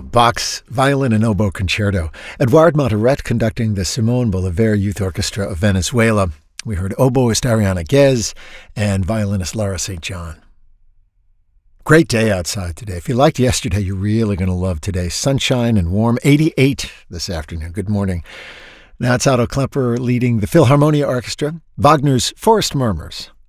Bach's Violin and Oboe Concerto. Edouard Monteret conducting the Simón Bolívar Youth Orchestra of Venezuela. We heard oboist Ariana Guez and violinist Lara St. John. Great day outside today. If you liked yesterday, you're really going to love today. Sunshine and warm, 88 this afternoon. Good morning. Now it's Otto Klemper leading the Philharmonia Orchestra, Wagner's Forest Murmurs.